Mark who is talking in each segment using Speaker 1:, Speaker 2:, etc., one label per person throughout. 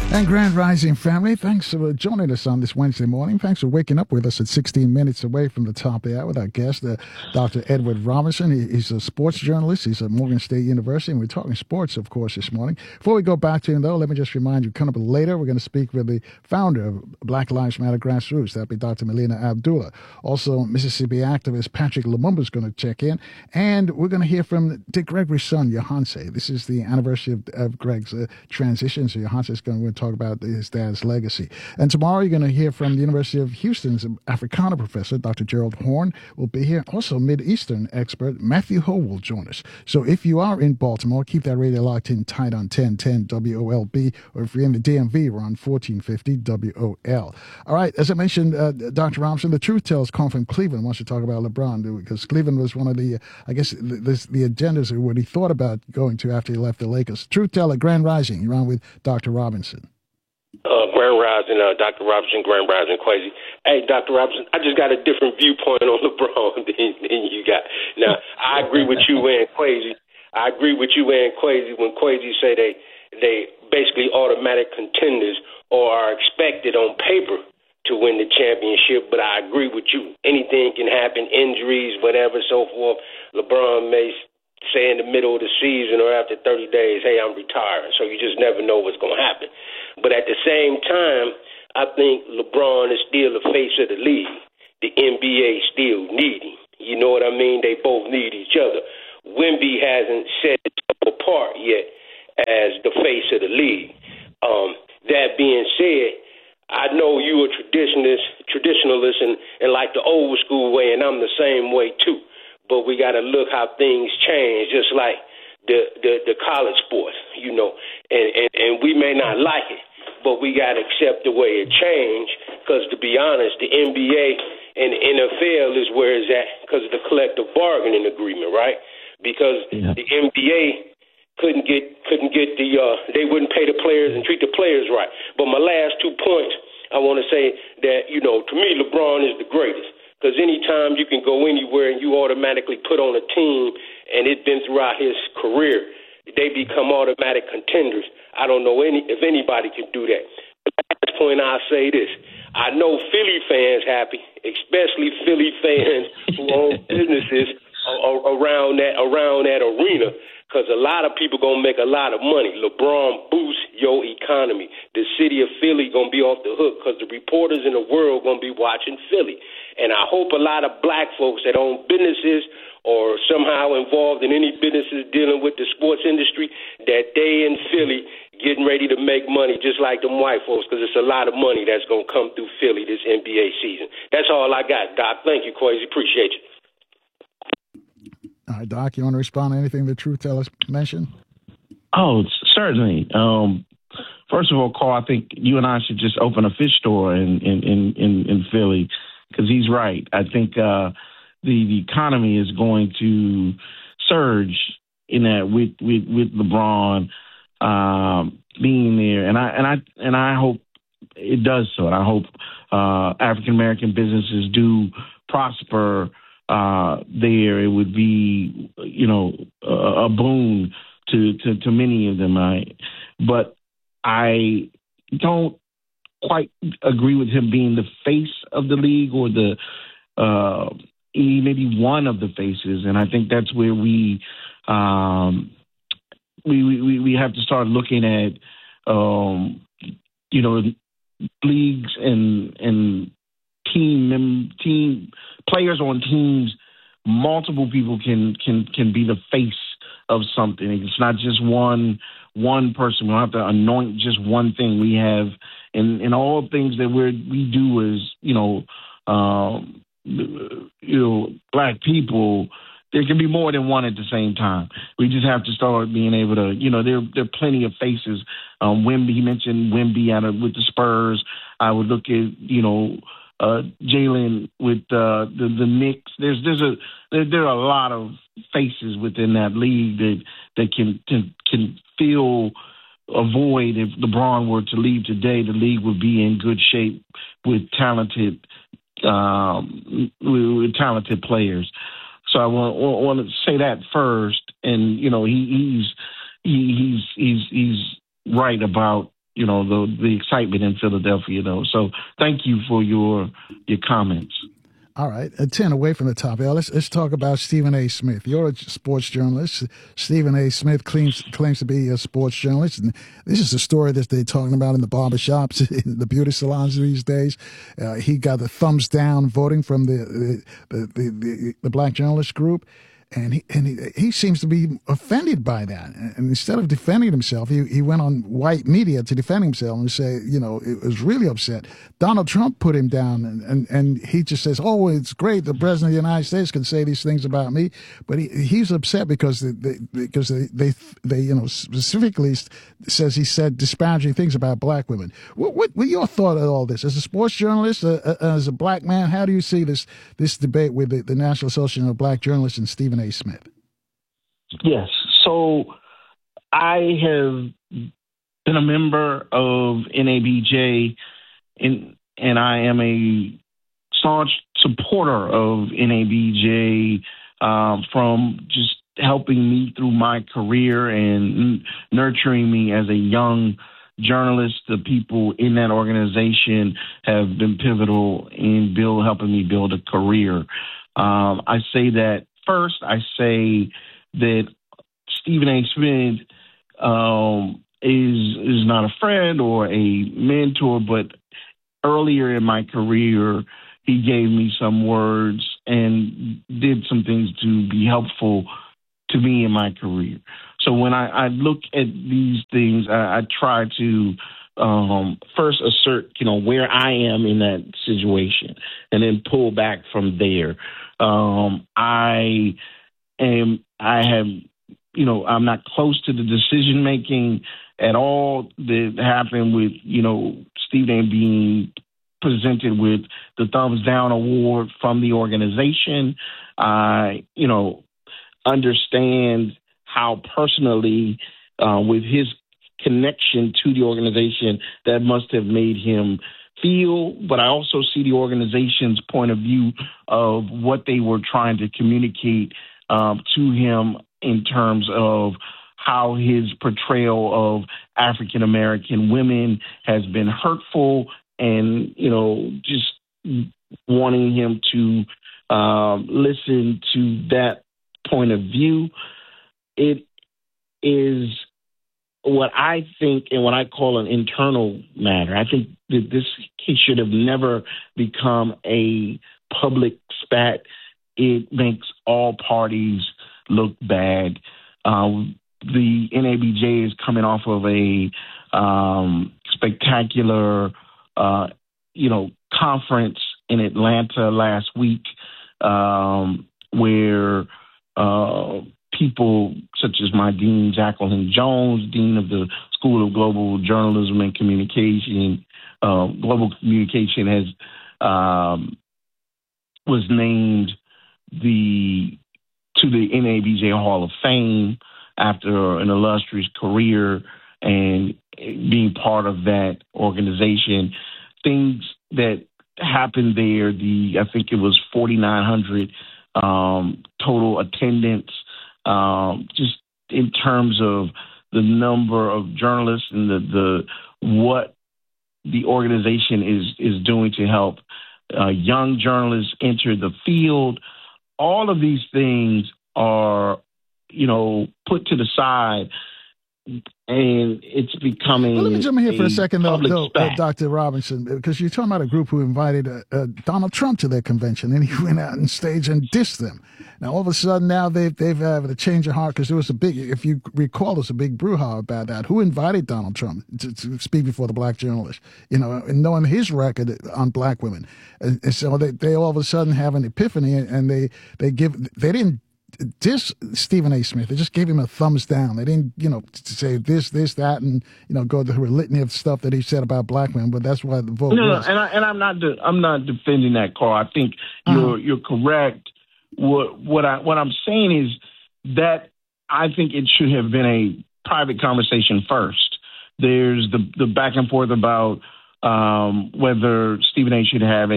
Speaker 1: And Grand Rising family, thanks for joining us on this Wednesday morning. Thanks for waking up with us at 16 minutes away from the top of the hour with our guest, Dr. Edward Robinson. He's a sports journalist. He's at Morgan State University, and we're talking sports, of course, this morning. Before we go back to him, though, let me just remind you, coming up later, we're going to speak with the founder of Black Lives Matter Grassroots. That'll be Dr. Melina Abdullah. Also, Mississippi activist Patrick Lumumba is going to check in, and we're going to hear from Dick Gregory's son, Yohance. This is the anniversary of Greg's transition, so Yohance is going to talk about his dad's legacy. And tomorrow you're going to hear from the University of Houston's Africana professor, Dr. Gerald Horn, will be here. Also, Mid-Eastern expert Matthew Ho will join us. So if you are in Baltimore, keep that radio locked in tight on 1010 WOLB, or if you're in the DMV, we're on 1450 WOL. All right, as I mentioned, Dr. Robinson, the Truth Teller's calling from Cleveland wants to talk about LeBron, because Cleveland was one of the, I guess, the agendas or what he thought about going to after he left the Lakers. Truth Teller, Grand Rising, you're on with Dr. Robinson.
Speaker 2: Grand Rising, Dr. Robinson, Grand Rising, Quasi. Hey, Dr. Robinson, I just got a different viewpoint on LeBron than you got. Now, I agree with you and Quasi. When Quasi say they basically automatic contenders or are expected on paper to win the championship, but I agree with you. Anything can happen, injuries, whatever, so forth. LeBron may say in the middle of the season or after 30 days, hey, I'm retiring. So you just never know what's going to happen. But at the same time, I think LeBron is still the face of the league. The NBA still need him. You know what I mean? They both need each other. Wemby hasn't set itself apart yet as the face of the league. That being said, I know you are traditionalist and like the old school way, and I'm the same way too. But we got to look how things change, just like the college sports, you know. And we may not like it, but we got to accept the way it changed, because to be honest, the NBA and the NFL is where it's at because of the collective bargaining agreement, right? Because the NBA couldn't get they wouldn't pay the players and treat the players right. But my last 2 points, I want to say that, you know, to me, LeBron is the greatest. Because anytime you can go anywhere and you automatically put on a team, and it's been throughout his career, they become automatic contenders. I don't know if anybody can do that. At this point, I'll say this. I know Philly fans happy, especially Philly fans who own businesses around that arena, because a lot of people going to make a lot of money. LeBron boosts your economy. The city of Philly going to be off the hook because the reporters in the world going to be watching Philly. And I hope a lot of black folks that own businesses or somehow involved in any businesses dealing with the sports industry, that they in Philly getting ready to make money just like them white folks, because it's a lot of money that's going to come through Philly this NBA season. That's all I got, Doc. Thank you, Quasi. Appreciate you.
Speaker 1: All right, Doc, you want to respond to anything the Truth Tellers mentioned?
Speaker 3: Oh, certainly. First of all, Carl, I think you and I should just open a fish store in Philly, because he's right. I think the economy is going to surge in that with LeBron being there, and I hope it does so. And I hope African American businesses do prosper there. It would be, you know, a boon to many of them. But I don't quite agree with him being the face of the league, or the maybe one of the faces. And I think that's where we have to start looking at you know, leagues and team players on teams. Multiple people can be the face of something. It's not just one person. We don't have to anoint just one thing. We have in all things that we do as, you know, black people. There can be more than one at the same time. We just have to start being able to, you know, there are plenty of faces. Wemby, he mentioned Wemby with the Spurs. I would look at, you know, Jalen with the Knicks. There are a lot of faces within that league that can fill a void. If LeBron were to leave today, the league would be in good shape with talented players. So I want to say that first, and you know he's right about the excitement in Philadelphia, though. So thank you for your comments.
Speaker 1: All right, 10 away from the top. Let's talk about Stephen A. Smith. You're a sports journalist. Stephen A. Smith claims to be a sports journalist, and this is a story that they're talking about in the barbershops, in the beauty salons these days. He got the thumbs down voting from the black journalist group. And he seems to be offended by that. And instead of defending himself, he went on white media to defend himself and say, it was really upset. Donald Trump put him down, and he just says, "Oh, it's great. The president of the United States can say these things about me," but he's upset because they specifically says he said disparaging things about black women. What your thought of all this as a sports journalist, as a black man? How do you see this debate with the National Association of Black Journalists and Stephen A. Smith?
Speaker 3: Yes. So I have been a member of NABJ, and I am a staunch supporter of NABJ from just helping me through my career and nurturing me as a young journalist. The people in that organization have been pivotal in helping me build a career. I say that first. I say that Stephen A. Smith is not a friend or a mentor, but earlier in my career, he gave me some words and did some things to be helpful to me in my career. So when I look at these things, I try to first assert, where I am in that situation, and then pull back from there. I'm not close to the decision making at all that happened with, Stephen A. being presented with the thumbs down award from the organization. I, understand how personally, with his connection to the organization, that must have made him feel, but I also see the organization's point of view of what they were trying to communicate to him in terms of how his portrayal of African American women has been hurtful, and just wanting him to listen to that point of view. It is what I think and what I call an internal matter. I think that this case should have never become a public spat. It makes all parties look bad. The NABJ is coming off of a spectacular, conference in Atlanta last week, where people such as my dean, Jacqueline Jones, dean of the School of Global Journalism and Communication, Global Communication, was named to the NABJ Hall of Fame after an illustrious career and being part of that organization. Things that happened there, I think it was 4,900 total attendance, just in terms of the number of journalists and the what the organization is doing to help young journalists enter the field. All of these things are, put to the side, and it's becoming.
Speaker 1: Well, let me jump in here for a second, though, Dr. Robinson, because you're talking about a group who invited Donald Trump to their convention, and he went out on stage and dissed them. Now, all of a sudden, now they've had a change of heart because there was if you recall, there was a big brouhaha about that. Who invited Donald Trump to speak before the black journalists? And knowing his record on black women, and so they all of a sudden have an epiphany, and they didn't diss Stephen A. Smith. They just gave him a thumbs down. They didn't, say this, that, and go through a litany of stuff that he said about black men. But that's why the vote was.
Speaker 3: I'm not defending that, Carl. I think you're correct. What I'm saying is that I think it should have been a private conversation first. There's the back and forth about whether Stephen A. should have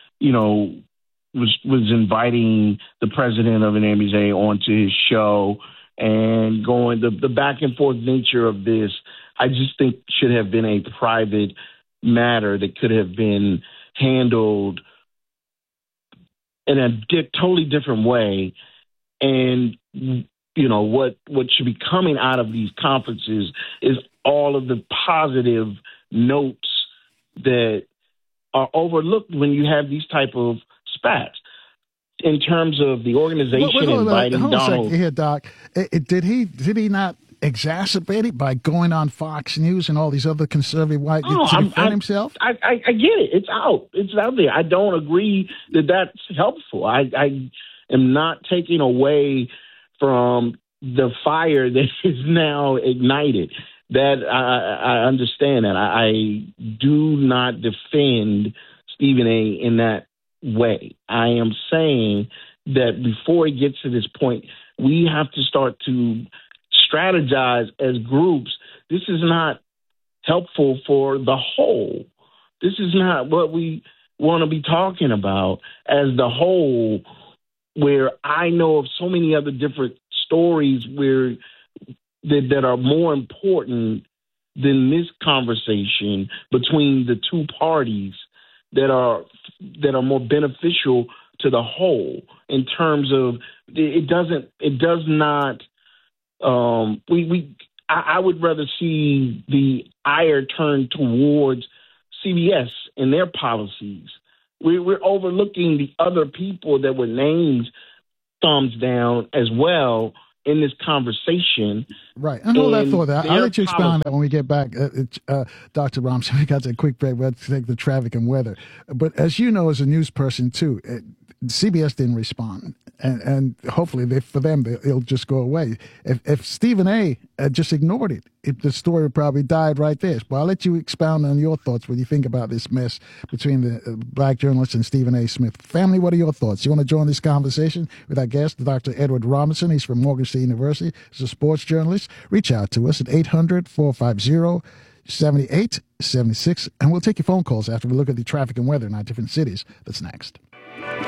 Speaker 3: was inviting the president of an NABJ onto his show and going the back and forth nature of this. I just think should have been a private matter that could have been handled in a totally different way. And, what should be coming out of these conferences is all of the positive notes that are overlooked when you have these type of spats. In terms of the organization inviting
Speaker 1: hold
Speaker 3: Donald.
Speaker 1: Hold on a second here, Doc. Did he not exacerbate it by going on Fox News and all these other conservative white to defend himself?
Speaker 3: I get it. It's out. It's out there. I don't agree that that's helpful. I am not taking away from the fire that is now ignited. That I understand that. I do not defend Stephen A. in that way. I am saying that before it gets to this point, we have to start to strategize as groups. This is not helpful for the whole. This is not what we want to be talking about as the whole, where I know of so many other different stories where that are more important than this conversation between the two parties that are more beneficial to the whole in terms of it does not I would rather see the ire turn towards CBS and their policies. We're overlooking the other people that were named thumbs down as well in this conversation.
Speaker 1: Right. And all that thought. I'll let you expound on that when we get back. Dr. Robinson, we got to take a quick break. We'll take the traffic and weather. But as you know, as a news person too, CBS didn't respond. And hopefully for them, it'll just go away. If Stephen A. Just ignored it, the story would probably died right there. But I'll let you expound on your thoughts when you think about this mess between the black journalist and Stephen A. Smith. Family, what are your thoughts? You want to join this conversation with our guest, Dr. Edward Robinson? He's from Morgan State University. He's a sports journalist. Reach out to us at 800-450-7876, and we'll take your phone calls after we look at the traffic and weather in our different cities. That's next.